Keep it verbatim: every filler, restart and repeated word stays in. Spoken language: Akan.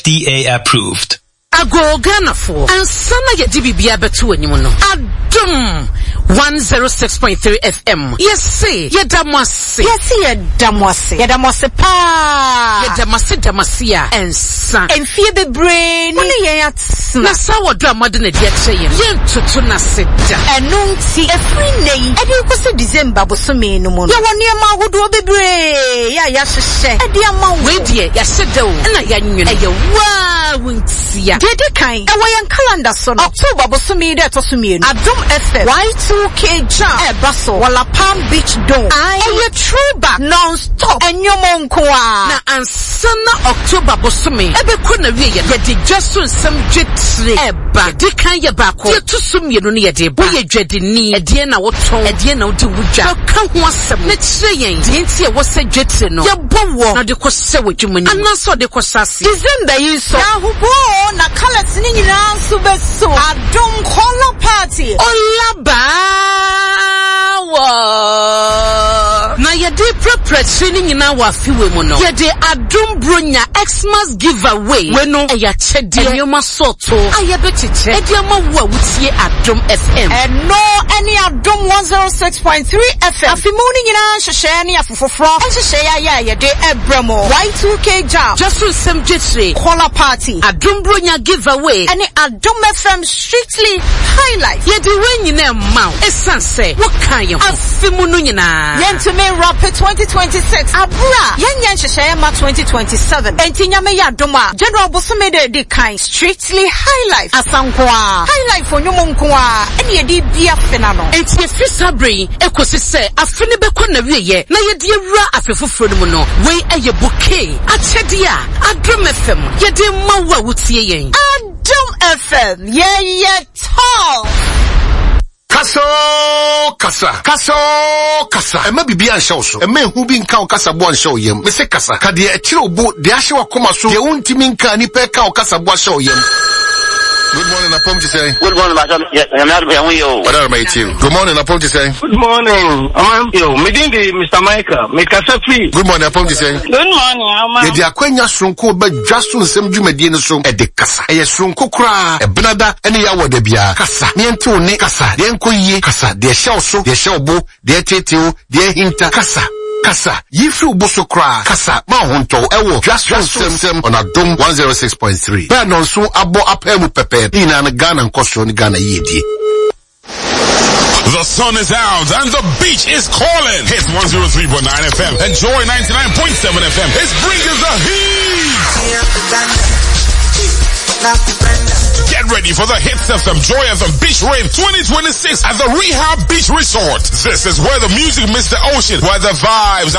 D A approved. Ago Ghana for and Sana Yadibia Betu and you know. Adum one oh six point three F M. Yes, say, Yadamasi. Yes, Yadamasi. Yadamasi pa. Yadamasi Damasia and San. And fear the brain. Nasawa drama than a dear say. Yen Tutuna sit. And Nunti, a free name. And you was a December, but so many no more. You want near my wood will be brave. Ya, yes, say. A dear man, wait, dear, yes, do. And I young you. Wow, won't see ya. Did the kind. A way and calendar son. October, but so me that was me. Adum F M. Y two K jam. E basso. Walla Palm Beach Dome. I you true back non-stop. And your monko. Na ansana October, but so me. Ebe kuna we ya. Yedi just so some jitri. Eba. Di kan ye bako. Ye to sum ye no ni ye de. Bo ye dread ni. Edie na woton. Edie na odi wuja. So kan ho asem. Ne chire yen. Di nti ye wo se jitri no. Ye bo wo. Na de ko se wodwumani. Anaso de ko sase. December you so. Na hubo na colors ni nyina so beso. Adum color party. Olaba. Na yede preparation ni nyina wa fiwe mu no. Yede Adum Bronya Xmas giveaway. We no eya chede enyoma soto. Ayebe chiche. Edi ama wo wutie Adum F M. And no any Adum one oh six point three F M. Afimu ni nyina hwehwe ni afofofro. Hwehwe ya ya yede ebremo. Y two K jam. Just so some jitri. Color party. Adum Bronya giveaway. Any Adum F M strictly highlight. Yede we nyina ma. Esan say what kan ye. Afimu no nyina. Yentume Rapid twenty twenty-six. Abra. Yen yen hwehwe ma twenty twenty-seven. Enti nyame ya doma. General Bosome de de kind strictly highlight. Asankwa. Highlight for nyomo nkwa. Eni ye di bia fena no. Enti efi sabre ekosi se afene beko na wiye na ye di ewura afefoforo no mu no. We eye bouquet. Achede a Adum F M. Ye di ma wa wutie yen. Adum F M. Ye ye tall. Kaso kasa kaso kasa ema bibia anshaw so ema hu bi nka kasa bo anshaw yem me se kasa ka de akire obo de ahye wakoma so de untimi nka ni pe ka kasa bo anshaw yem. Good morning, Apom to say. Good morning, Madam. Yeah, I'm not going you. What are my team? Good morning, Apom to say. Good morning. I'm you. Meeting the Mister Michael. Make us free. Good morning, Apom to say. Good morning, I'm. Ye di akwanya sonko ba dwaso nsem dwumadi ne so e de kasa. E ye sonko kra e benada ene ya wode bia. Kasa. Ne ente one kasa. De enkoyie kasa. De hye so, de hye obo, de teteo, de hinta kasa. Kasa, yifri uboso kra, kasa, ma honto, ewo, just sem sem on Adum one oh six point three. Pe nonso abo apemu pepe, ina na Ghana nkosho ni Ghana yedi. The sun is out and the beach is calling. Hits one oh three point nine F M and Joy ninety-nine point seven F M. It's bringing the heat. Get ready for the Hits F M Joy F M Beach Rave twenty twenty-six at the Rehab Beach Resort. This is where the music meets the ocean, where the vibes